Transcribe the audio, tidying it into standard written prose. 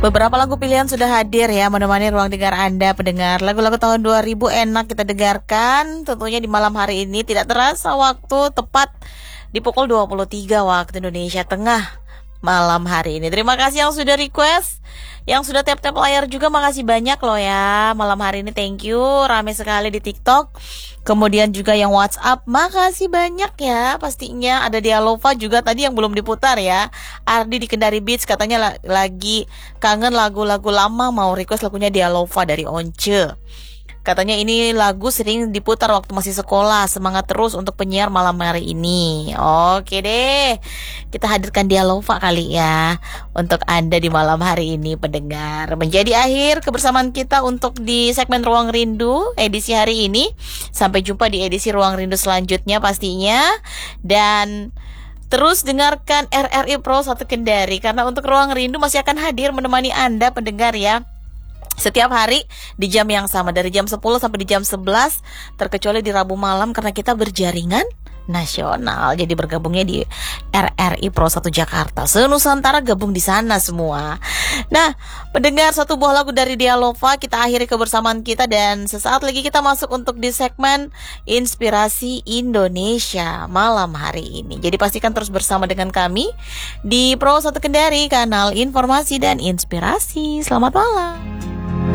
Beberapa lagu pilihan sudah hadir ya menemani ruang dengar Anda pendengar. Lagu-lagu tahun 2000 enak kita dengarkan. Tentunya di malam hari ini tidak terasa waktu tepat di pukul 23 waktu Indonesia Tengah malam hari ini. Terima kasih yang sudah request, yang sudah tap-tap layar juga, makasih banyak loh ya. Malam hari ini thank you, rame sekali di TikTok. Kemudian juga yang WhatsApp, makasih banyak ya. Pastinya ada Dialova juga tadi yang belum diputar ya. Ardi di Kendari Beach katanya lagi kangen lagu-lagu lama, mau request lagunya Dialova dari Once. Katanya ini lagu sering diputar waktu masih sekolah. Semangat terus untuk penyiar malam hari ini. Oke deh, kita hadirkan Dialova kali ya untuk Anda di malam hari ini pendengar. Menjadi akhir kebersamaan kita untuk di segmen Ruang Rindu edisi hari ini. Sampai jumpa di edisi Ruang Rindu selanjutnya pastinya. Dan terus dengarkan RRI Pro 1 Kendari, karena untuk Ruang Rindu masih akan hadir menemani Anda pendengar ya, setiap hari di jam yang sama, dari jam 10 sampai di jam 11, terkecuali di Rabu malam karena kita berjaringan nasional. Jadi bergabungnya di RRI Pro 1 Jakarta. Se-Nusantara gabung di sana semua. Nah, pendengar, satu buah lagu dari Dialova kita akhiri kebersamaan kita, dan sesaat lagi kita masuk untuk di segmen Inspirasi Indonesia malam hari ini. Jadi pastikan terus bersama dengan kami di Pro 1 Kendari, kanal informasi dan inspirasi. Selamat malam.